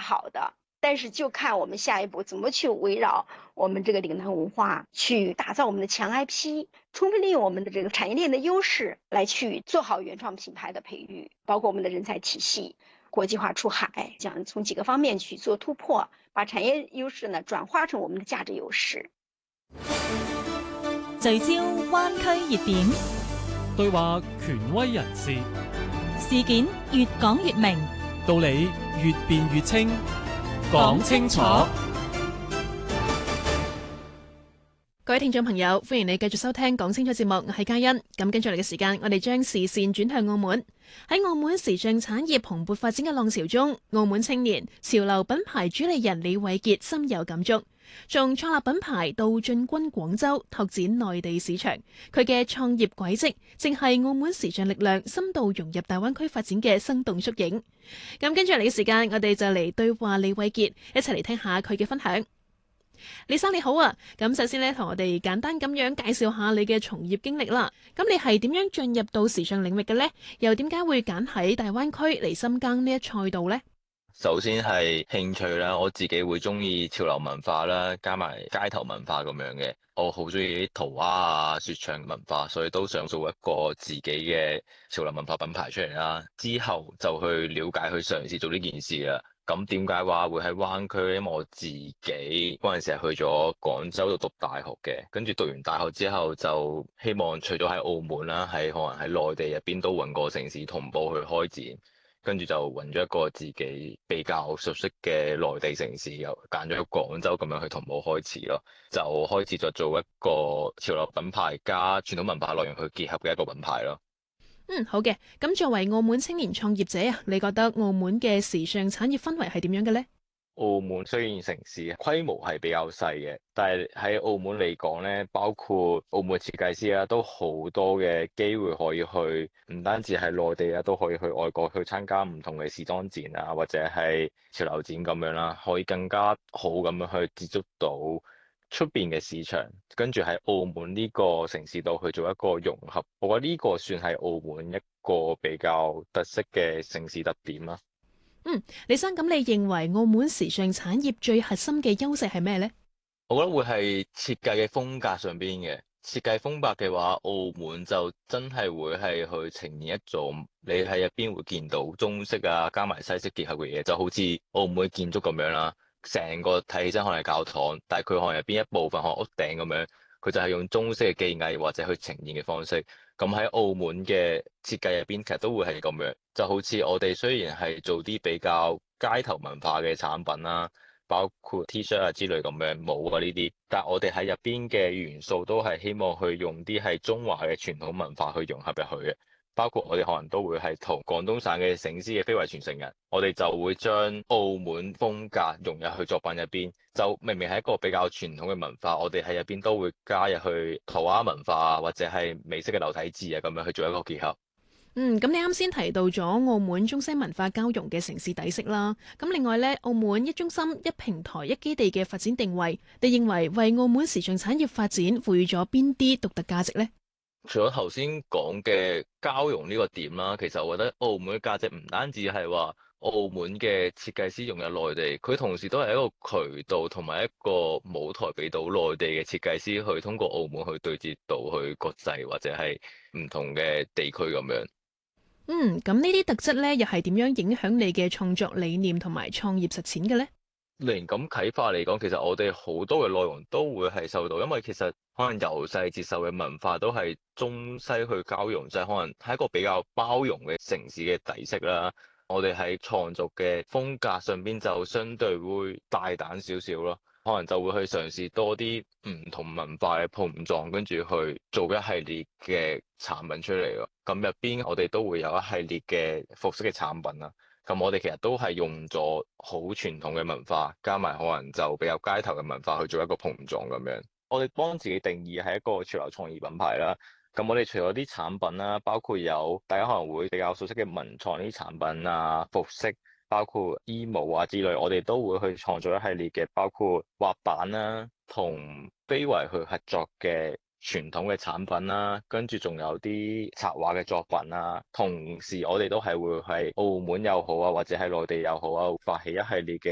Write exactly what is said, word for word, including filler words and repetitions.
好的，但是就看我们下一步怎么去围绕我们这个岭南文化去打造我们的强 I P，充分利用我们的这个产业链的优势来去做好原创品牌的培育，包括我们的人才体系、国际化出海，这样从几个方面去做突破，把產業優勢呢轉化成我們的價值優勢。 聚焦灣區熱點， 對話權威人士， 事件越講越明， 道理越辯越清，講清楚。 各位聽眾朋友，歡迎你繼續收聽講清楚節目，我係嘉欣。咁跟住嚟嘅時間，我哋將視線轉向澳門。喺澳門時尚產業蓬勃發展嘅浪潮中，澳門青年潮流品牌主理人李偉傑深有感觸。從創立品牌到進軍廣州拓展內地市場，佢嘅創業軌跡正係澳門時尚力量深度融入大灣區發展嘅生動縮影。咁跟住嚟嘅時間，我哋就嚟對話李偉傑，一齊嚟聽下佢嘅分享。李生你好啊，咁首先咧同我哋簡單咁樣介紹下你嘅從業經歷啦。咁你係點樣進入到時尚領域嘅呢？又點解會揀喺大灣區嚟深耕呢一賽道呢？ 首先係興趣啦，我自己會中意潮流文化啦，加埋街頭文化咁樣嘅。我好中意啲塗鴉啊、說唱文化，所以都想做一個自己嘅潮流文化品牌出嚟啦。之後就去了解、去嘗試做呢件事啦。咁點解話會喺灣區咧？因為我自己嗰陣時係去咗廣州度讀大學嘅，跟住讀完大學之後就希望除咗喺澳門啦，喺可能喺內地入邊都揾個城市同步去開展，跟住就揾咗一個自己比較熟悉嘅內地城市，又揀咗廣州咁樣去同步開始咯，就開始就做一個潮流品牌加傳統文化內容去結合嘅一個品牌咯。 嗯，好嘅。咁作為澳門青年創業者啊，你覺得澳門嘅時尚產業氛圍係點樣嘅呢？ 澳門雖然城市規模係比較細嘅，但係喺澳門嚟講咧，包括澳門設計師啊，都好多嘅機會可以去，唔單止係內地啊，都可以去外國去參加唔同嘅時裝展啊，或者係潮流展咁樣啦，可以更加好咁樣去接觸到出邊嘅市場，跟住喺澳門呢個城市度去做一個融合，我覺得呢個算係澳門一個比較特色嘅城市特點啦。 嗯，李生，咁你認為澳門時尚產業最核心嘅優勢係咩呢？ 我覺得會係設計嘅風格上邊嘅。設計風格嘅話，澳門就真係會係去呈現一種你喺入邊會見到中式啊加埋西式結合嘅嘢，就好似澳門嘅建築咁樣啦。成個睇起身可能係教堂，但係佢可能入邊一部分可能屋頂咁樣，佢就係用中式嘅技藝或者去呈現嘅方式。咁喺澳門嘅設計入邊，其實都會係咁樣，就好似我哋雖然係做啲比較街頭文化嘅產品啦，包括 T 恤啊之類咁樣帽啊呢啲，但係我哋喺入邊嘅元素都係希望去用啲係中華嘅傳統文化去融合入去嘅。包括我哋可能都會係同廣東省嘅醒獅嘅非遺傳承人，我哋就會將澳門風格融入去作品入邊。就明明係一個比較傳統嘅文化，我哋喺入邊都會加入去塗鴉文化啊，或者係美式嘅流體字啊，咁樣去做一個結合。 嗯，咁你啱先提到咗澳門中西文化交融嘅城市底色啦。咁另外呢，澳門一中心、一平台、一基地嘅發展定位，你認為為澳門時尚產業發展賦予咗邊啲獨特價值呢？ 除咗頭先講嘅交融呢個點啦，其實我覺得澳門嘅價值唔單止係話澳門嘅設計師融入內地，佢同時都係一個渠道同埋一個舞台俾到內地嘅設計師去通過澳門去對接到去國際或者係唔同嘅地區咁樣。 嗯，咁呢啲特質咧，又係點樣影響你嘅創作理念同埋創業實踐嘅咧？ 靈感啟發嚟講，其實我哋好多嘅內容都會係受到，因為其實可能由細接受嘅文化都係中西去交融，就係可能係一個比較包容嘅城市嘅底色啦。我哋喺創作嘅風格上邊就相對會大膽少少咯，可能就會去嘗試多啲唔同文化嘅碰撞，跟住去做一系列嘅產品出嚟咯。咁入邊我哋都會有一系列嘅服飾嘅產品啦。咁我哋其實都係用咗好傳統嘅文化，加埋可能就比較街頭嘅文化去做一個碰撞咁樣。我哋幫自己定義係一個潮流創意品牌啦。咁我哋除咗啲產品啦，包括有大家可能會比較熟悉嘅文創啲產品啊、服飾，包括衣帽啊之類，我哋都會去創造一系列嘅，包括滑板啦，同非遺去合作嘅傳統嘅產品啦，跟住仲有啲策劃嘅作品啦。同時我哋都係會喺澳門又好啊，或者喺內地又好啊，發起一系列嘅